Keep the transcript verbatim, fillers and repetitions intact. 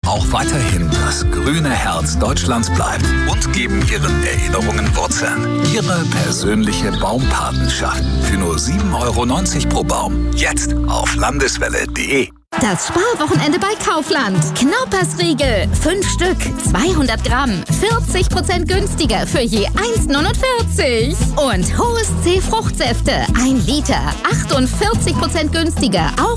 auch weiterhin das grüne Herz Deutschlands bleibt und geben ihren Erinnerungen Wurzeln. Ihre persönliche Baumpatenschaft für nur sieben Euro neunzig pro Baum. Jetzt auf landeswelle punkt de. Das Sparwochenende bei Kaufland. Knaupersriegel. Fünf Stück. zweihundert Gramm. vierzig Prozent günstiger für je eins neunundvierzig. Und Hohes C Fruchtsäfte. Ein Liter. achtundvierzig Prozent günstiger. Auch